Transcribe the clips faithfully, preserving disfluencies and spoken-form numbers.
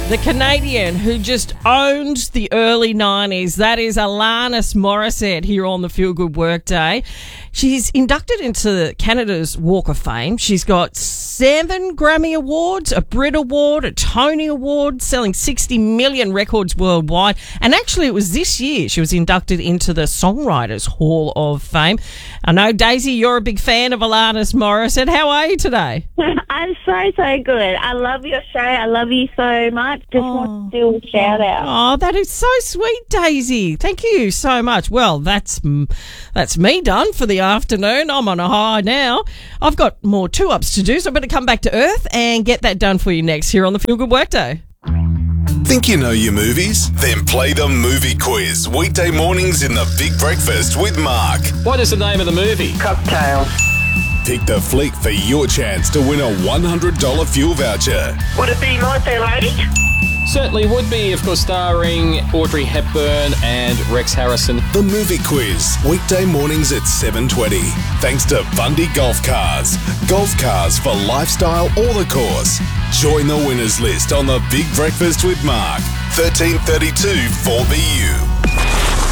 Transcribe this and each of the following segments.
The Canadian who just owns the early nineties, that is Alanis Morissette here on the Feel Good Workday. She's inducted into Canada's Walk of Fame. She's got seven Grammy Awards, a Brit Award, a Tony Award, selling sixty million records worldwide. And actually it was this year she was inducted into the Songwriters Hall of Fame. I know, Daisy, you're a big fan of Alanis Morissette. How are you today? I'm so, so good. I love your show. I love you so much. Just Oh. want to do a shout out. Oh, that is so sweet, Daisy. Thank you so much. Well, that's mm, that's me done for the afternoon. I'm on a high now. I've got more two-ups to do, so I better come back to earth and get that done for you next here on the Feel Good Workday. Think you know your movies? Then play the movie quiz weekday mornings in the Big Breakfast with Mark. What is the name of the movie? Cocktail. Pick the flick for your chance to win a one hundred dollars fuel voucher. Would it be My Fair Lady? Certainly would be, of course, starring Audrey Hepburn and Rex Harrison. The movie quiz weekday mornings at seven twenty. Thanks to Bundy Golf Cars. Golf cars for lifestyle or the course. Join the winners list on the Big Breakfast with Mark. thirteen thirty-two four B U.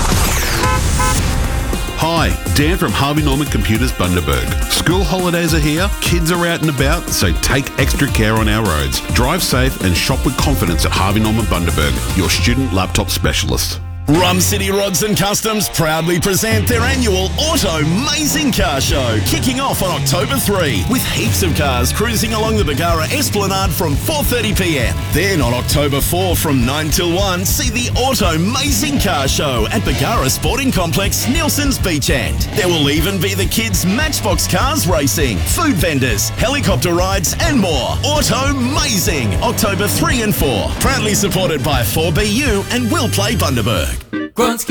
Hi, Dan from Harvey Norman Computers Bundaberg. School holidays are here, kids are out and about, so take extra care on our roads. Drive safe and shop with confidence at Harvey Norman Bundaberg, your student laptop specialist. Rum City Rods and Customs proudly present their annual Auto Mazing Car Show, kicking off on October third, with heaps of cars cruising along the Bargara Esplanade from four thirty p m. Then on October fourth from nine till one, see the Auto Mazing Car Show at Bargara Sporting Complex, Nielsen's Beach End. There will even be the kids' Matchbox Cars racing, food vendors, helicopter rides and more. Auto Mazing, October third and fourth. Proudly supported by four B U and Will Play Bundaberg. Grunski